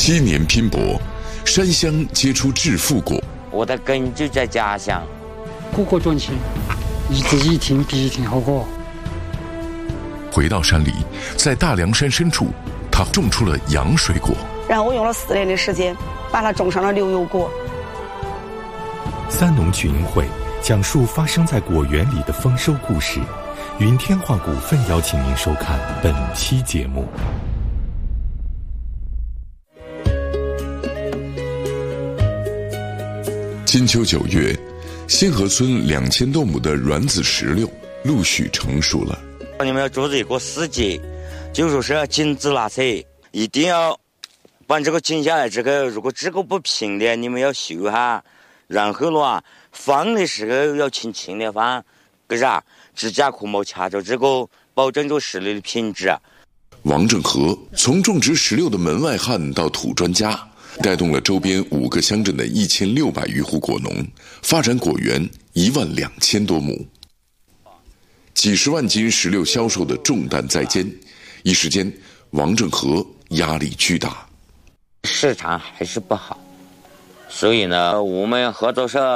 7年拼搏，山乡结出致富果。 我的根就在家乡。 果果赚钱，一天比一天好过。 回到山里，在大凉山深处，他种出了洋水果。 然后我用了4年的时间，把它种上了牛油果。 三农群英会讲述发生在果园里的丰收故事。云天化股份邀请您收看本期节目。 金秋9月，新河村2000多亩的软籽石榴陆续成熟了。 你们要做这个4节，就说是紧致拉扯，一定要把这个紧下来。如果这个不平的，你们要修哈。然后呢，放的时候要轻轻的放，可是指甲壳没掐着这个，保证着石榴的品质。 王正和从种植石榴的门外汉到土专家，带动了周边5个乡镇的1600余户果农，发展果园12000多亩。几十万斤石榴销售的重担在肩，一时间王正和压力巨大。 市场还是不好，所以呢，我们合作社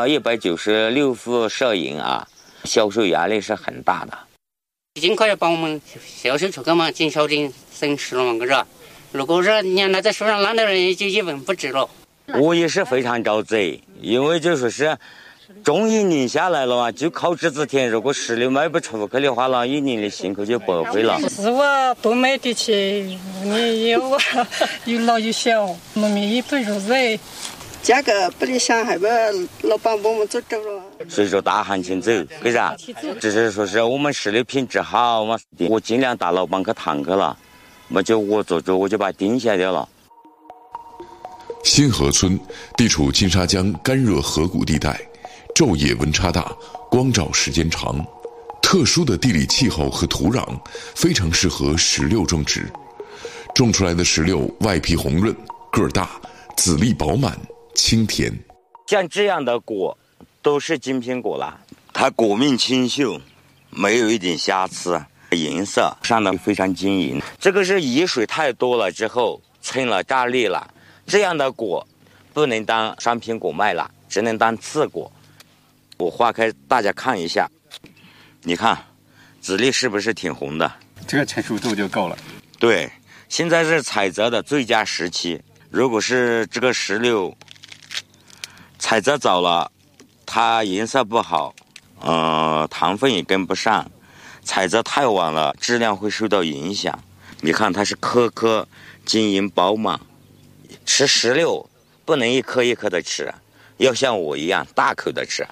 196户社营销售压力是很大的。 尽快帮我们销售出去嘛，减少点损失了嘛，可是。如果是你拿在树上烂的人，就一文不值了。 我也是非常着急，因为就说是种1年下来了嘛，就靠这几天。如果石榴卖不出去的话了，1年的辛苦就白费了。 是我多买得起，你有又老又小，农民也不如人， 价格不理想，还把老板把我们做走了。 随着大行情走，可是只是说是我们石榴品质好嘛，我尽量打老板去谈去了。我做主，我就把它定下掉了。 新河村地处金沙江干热河谷地带，昼夜温差大，光照时间长，特殊的地理气候和土壤非常适合石榴种植。种出来的石榴外皮红润，个儿大，籽粒饱满，清甜。 像这样的果都是精品果了，它果面清秀，没有一点瑕疵。颜色上的非常晶莹，这个是雨水太多了之后成了炸裂了，这样的果不能当商品果卖了，只能当次果。我化开大家看一下，你看籽粒是不是挺红的？ 这个成熟度就够了。 对，现在是采摘的最佳时期。如果是这个石榴采摘早了，它颜色不好，糖分也跟不上。采摘太晚了，质量会受到影响。你看它是颗颗晶莹饱满，吃石榴不能一颗一颗的吃，要像我一样大口的吃。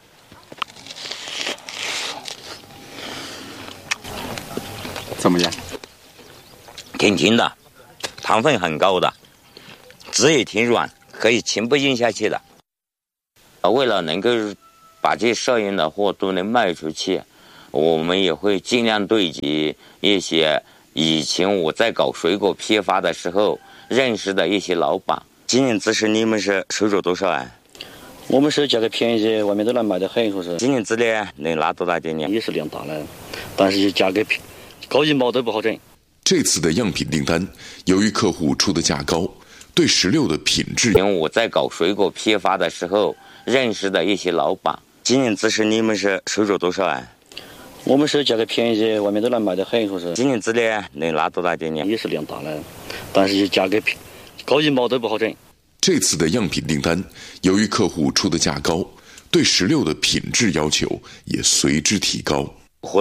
怎么样？ 挺甜的，糖分很高的，籽也挺软，可以情不咽下去的。为了能够把这社营的货都能卖出去，我们也会尽量对接一些以前我在搞水果批发的时候认识的一些老板。今年子是你们是收入多少啊？ 我们是价格便宜些，外面都能卖得很，说是。 今年子呢能拿多大点呢？ 也是量大了，但是价格高1毛都不好整。 这次的样品订单，由于客户出的价高，对石榴的品质， 因为我在搞水果批发的时候认识的一些老板。今年子是你们是收入多少啊？ 我们是价格便宜些，外面都能卖得很，说是。 今年子呢能拿多大点呢？ 也是量大了，但是价格高1毛都不好整。 这次的样品订单，由于客户出的价高，对石榴的品质要求也随之提高。